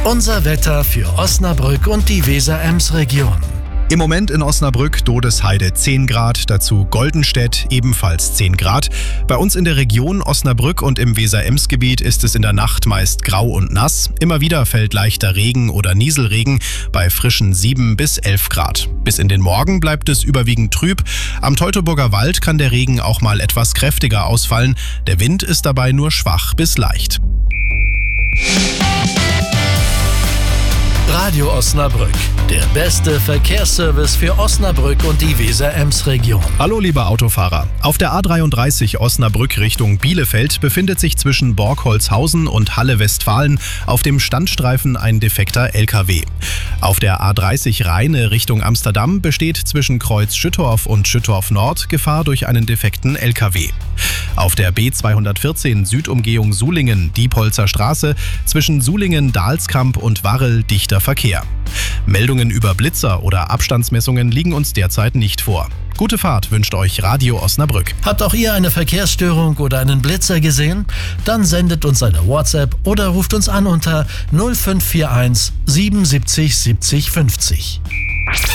Unser Wetter für Osnabrück und die Weser-Ems-Region. Im Moment in Osnabrück Dodesheide 10 Grad, dazu Goldenstedt ebenfalls 10 Grad. Bei uns in der Region Osnabrück und im Weser-Ems-Gebiet ist es in der Nacht meist grau und nass. Immer wieder fällt leichter Regen oder Nieselregen bei frischen 7 bis 11 Grad. Bis in den Morgen bleibt es überwiegend trüb. Am Teutoburger Wald kann der Regen auch mal etwas kräftiger ausfallen. Der Wind ist dabei nur schwach bis leicht. Radio Osnabrück, der beste Verkehrsservice für Osnabrück und die Weser-Ems-Region. Hallo liebe Autofahrer. Auf der A33 Osnabrück Richtung Bielefeld befindet sich zwischen Borgholzhausen und Halle-Westfalen auf dem Standstreifen ein defekter LKW. Auf der A30 Rheine Richtung Amsterdam besteht zwischen Kreuz Schüttorf und Schüttorf Nord Gefahr durch einen defekten LKW. Auf der B214 Südumgehung Sulingen, Diepholzer Straße, zwischen Sulingen, Dahlskamp und Warrel dichter Verkehr. Meldungen über Blitzer oder Abstandsmessungen liegen uns derzeit nicht vor. Gute Fahrt wünscht euch Radio Osnabrück. Habt auch ihr eine Verkehrsstörung oder einen Blitzer gesehen? Dann sendet uns eine WhatsApp oder ruft uns an unter 0541 77 70 50.